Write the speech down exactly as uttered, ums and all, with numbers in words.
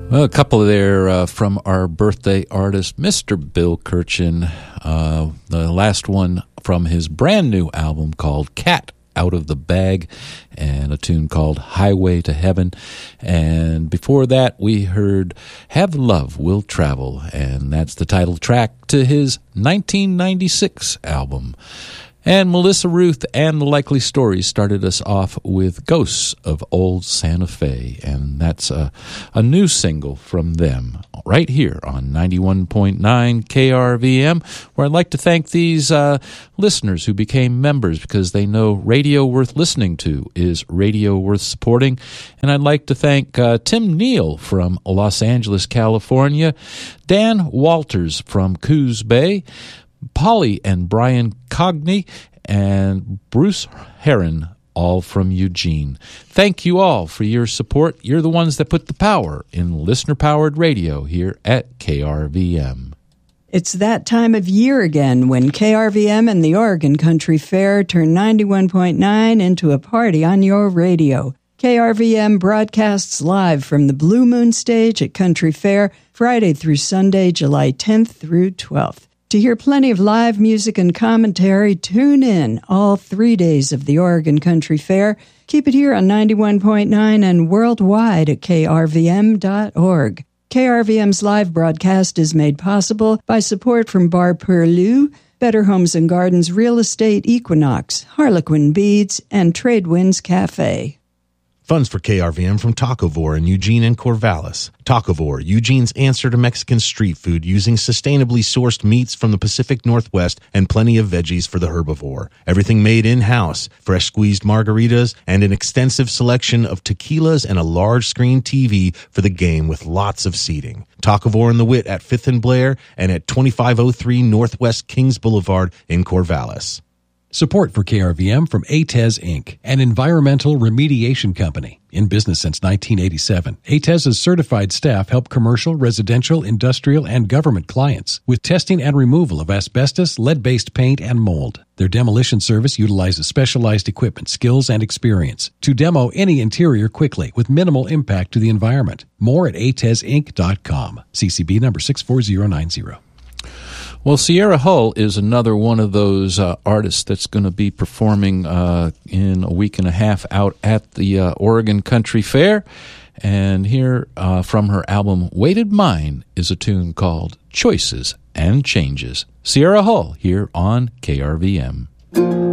Well, a couple there uh, from our birthday artist, Mister Bill Kirchen. Uh, the last one from his brand new album called Cat Out of the Bag, and a tune called Highway to Heaven. And before that, we heard Have Love Will Travel, and that's the title track to his nineteen ninety-six album. And Melissa Ruth and the Likely Stories started us off with Ghosts of Old Santa Fe, and that's a, a new single from them right here on ninety-one point nine K R V M, where I'd like to thank these uh, listeners who became members because they know radio worth listening to is radio worth supporting. And I'd like to thank uh, Tim Neal from Los Angeles, California, Dan Walters from Coos Bay, Polly and Brian Cogney, and Bruce Heron, all from Eugene. Thank you all for your support. You're the ones that put the power in listener-powered radio here at K R V M. It's that time of year again when K R V M and the Oregon Country Fair turn ninety-one point nine into a party on your radio. K R V M broadcasts live from the Blue Moon Stage at Country Fair, Friday through Sunday, July tenth through twelfth. To hear plenty of live music and commentary, tune in all three days of the Oregon Country Fair. Keep it here on ninety-one point nine and worldwide at K R V M dot org. K R V M's live broadcast is made possible by support from Bar Perlu, Better Homes and Gardens Real Estate Equinox, Harlequin Beads, and Tradewinds Cafe. Funds for K R V M from Tacovore in Eugene and Corvallis. Tacovore, Eugene's answer to Mexican street food using sustainably sourced meats from the Pacific Northwest and plenty of veggies for the herbivore. Everything made in-house, fresh squeezed margaritas, and an extensive selection of tequilas and a large screen T V for the game with lots of seating. Tacovore and the Wit at fifth and Blair and at twenty-five oh three Northwest Kings Boulevard in Corvallis. Support for K R V M from A T E S Incorporated, an environmental remediation company. In business since nineteen eighty-seven, A T E S's certified staff help commercial, residential, industrial, and government clients with testing and removal of asbestos, lead-based paint, and mold. Their demolition service utilizes specialized equipment, skills, and experience to demo any interior quickly with minimal impact to the environment. More at A T E S Inc dot com. C C B number six four zero nine zero. Well, Sierra Hull is another one of those uh, artists that's going to be performing uh, in a week and a half out at the uh, Oregon Country Fair. And here uh, from her album Weighted Mind is a tune called Choices and Changes. Sierra Hull here on K R V M.